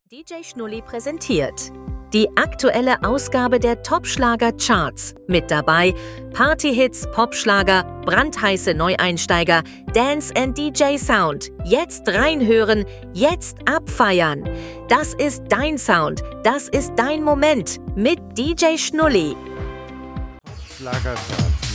DJ Schnulli präsentiert die aktuelle Ausgabe der Top-Schlager-Charts. Mit dabei Partyhits, Popschlager, brandheiße Neueinsteiger, Dance and DJ Sound. Jetzt reinhören, jetzt abfeiern. Das ist dein Sound, das ist dein Moment mit DJ Schnulli. Schlagercharts.